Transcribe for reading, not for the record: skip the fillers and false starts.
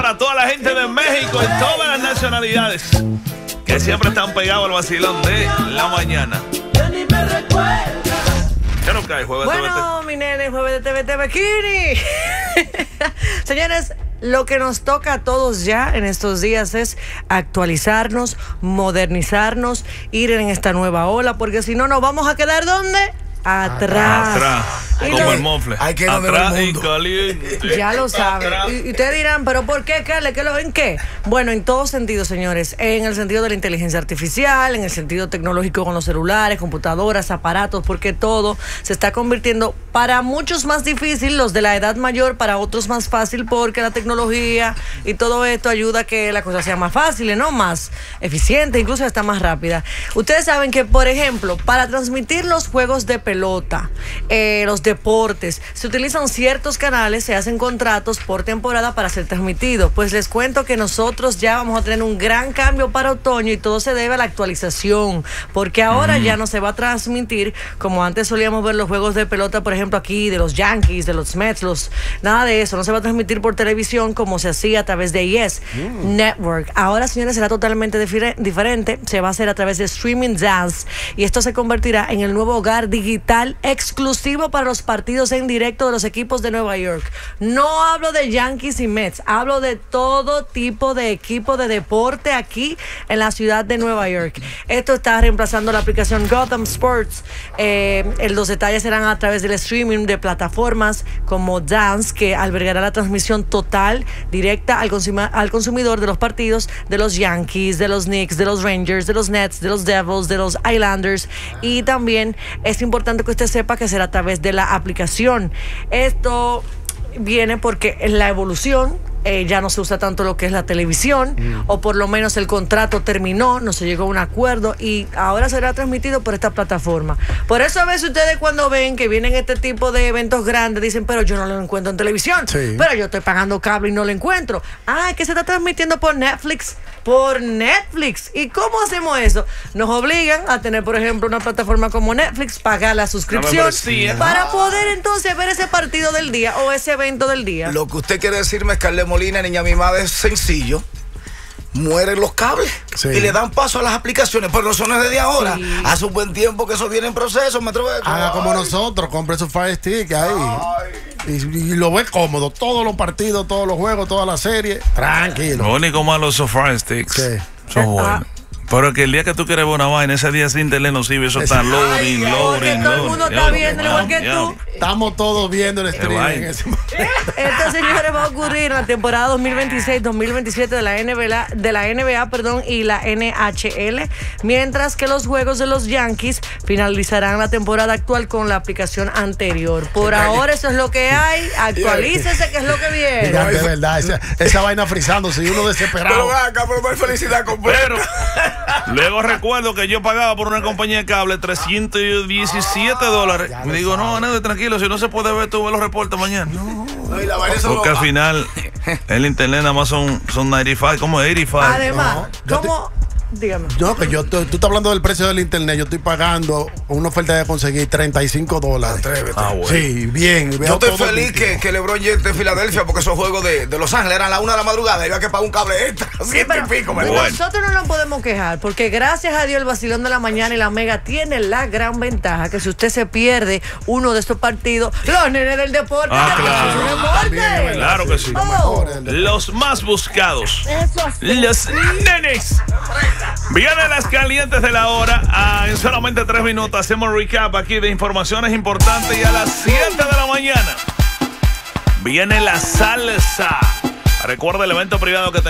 Para toda la gente de México y todas las nacionalidades que siempre están pegados al vacilón de la mañana. ¿Qué nos cae, jueves de TVT? Bueno, mi nene, jueves de TVT Bikini. Señores, lo que nos toca a todos ya en estos días es actualizarnos, modernizarnos, ir en esta nueva ola, porque si no nos vamos a quedar ¿dónde? Atrás. Como el mofle. Hay que atrás y caliente. Ya lo saben. Y ustedes dirán, ¿pero por qué, Carle? ¿En qué? Bueno, en todos sentidos, señores. En el sentido de la inteligencia artificial, en el sentido tecnológico con los celulares, computadoras, aparatos, porque todo se está convirtiendo para muchos más difícil, los de la edad mayor, para otros más fácil, porque la tecnología y todo esto ayuda a que la cosa sea más fácil, ¿no? Más eficiente, incluso hasta más rápida. Ustedes saben que, por ejemplo, para transmitir los juegos de pelota, los deportes, se utilizan ciertos canales, se hacen contratos por temporada para ser transmitidos. Pues les cuento que nosotros ya vamos a tener un gran cambio para otoño y todo se debe a la actualización, porque ahora ya no se va a transmitir como antes solíamos ver los juegos de pelota, por ejemplo aquí de los Yankees, de los Mets, nada de eso, no se va a transmitir por televisión como se hacía a través de ES Network. Ahora, señores, será totalmente diferente, se va a hacer a través de Streaming Dance y esto se convertirá en el nuevo hogar digital exclusivo para los partidos en directo de los equipos de Nueva York. No hablo de Yankees y Mets, hablo de todo tipo de equipo de deporte aquí en la ciudad de Nueva York. Esto está reemplazando la aplicación Gotham Sports. Los detalles serán a través del streaming de plataformas como Dance, que albergará la transmisión total directa al consumidor de los partidos de los Yankees, de los Knicks, de los Rangers, de los Nets, de los Devils, de los Islanders. Y también es importante que usted sepa que será a través de la aplicación. Esto viene porque en la evolución ya no se usa tanto lo que es la televisión, o por lo menos el contrato terminó, no se llegó a un acuerdo y ahora será transmitido por esta plataforma. Por eso a veces ustedes cuando ven que vienen este tipo de eventos grandes dicen, pero yo no lo encuentro en televisión, pero yo estoy pagando cable y no lo encuentro. Es que se está transmitiendo por Netflix. ¿Y cómo hacemos eso? Nos obligan a tener, por ejemplo, una plataforma como Netflix, pagar la suscripción para poder entonces ver ese partido del día o ese evento del día. Lo que usted quiere decirme es que Carle Molina, niña mimada, es sencillo. Mueren los cables y le dan paso a las aplicaciones, pero no son desde ahora. Hace un buen tiempo que eso viene en proceso, Metro. Haga como nosotros, compre su Fire Stick ahí. Y lo ve cómodo, todos los partidos, todos los juegos, todas las series, tranquilo. Lo único malo esos Fire Sticks son buenos. Pero que el día que tú quieres ver una vaina, ese día sin tele no sirve, eso está loading. Todo el mundo está viendo igual que tú. Estamos todos viendo el streaming en ese momento. Esto, señores, va a ocurrir en la temporada 2026-2027 de la NBA, y la NHL, mientras que los juegos de los Yankees finalizarán la temporada actual con la aplicación anterior. Por ahora eso es lo que hay, actualícese que es lo que viene. Mira, de verdad, esa vaina frizándose y uno desesperado. Pero no hay felicidad completa. Luego recuerdo que yo pagaba por una compañía de cable $317. Me digo, no, nada, tranquilo, si no se puede ver, tú ves los reportes mañana. Porque al final el internet nada más son 95, como 85. Además, ¿cómo? Dígame. No, que tú estás hablando del precio del internet. Yo estoy pagando una oferta de conseguir $35. Atrévete. Bueno. Sí, bien. Yo estoy feliz que LeBron James esté en Filadelfia, porque esos juegos de Los Ángeles eran a la 1 de la madrugada. Iba a que pagar un cable extra. Nosotros no nos podemos quejar, porque gracias a Dios el vacilón de la mañana y la Mega tiene la gran ventaja que si usted se pierde uno de estos partidos, los nenes del deporte. Claro que sí. Los más buscados. Los nenes. Vienen las calientes de la hora. En solamente 3 minutos hacemos recap aquí de informaciones importantes y a las 7 de la mañana viene la salsa. Recuerda el evento privado que tenemos.